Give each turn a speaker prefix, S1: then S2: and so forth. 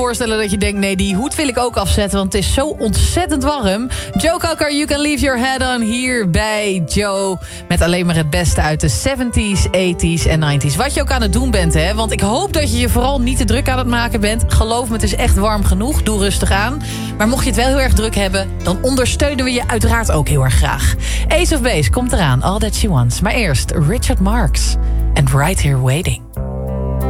S1: voorstellen dat je denkt... nee, die hoed wil ik ook afzetten, want het is zo ontzettend warm. Joe Cocker, You Can Leave Your Head On, hier bij Joe. Met alleen maar het beste uit de 70s, 80s en 90s. Wat je ook aan het doen bent, hè. Want ik hoop dat je je vooral niet te druk aan het maken bent. Geloof me, het is echt warm genoeg. Doe rustig aan. Maar mocht je het wel heel erg druk hebben... dan ondersteunen we je uiteraard ook heel erg graag. Ace of Base komt eraan, All That She Wants. Maar eerst Richard Marx and Right Here Waiting.